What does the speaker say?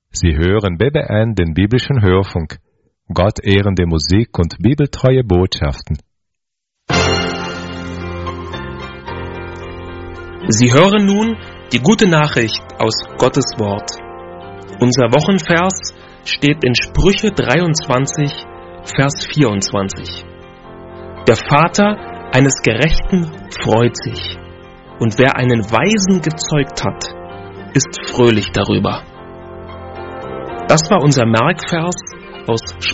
Sie hören BBN, den biblischen Hörfunk. Gott ehrende Musik und bibeltreue Botschaften. Sie hören nun die gute Nachricht aus Gottes Wort. Unser Wochenvers steht in Sprüche 23, Vers 24. Der Vater eines Gerechten freut sich, und wer einen Weisen gezeugt hat, ist fröhlich darüber. Das war unser Merkvers aus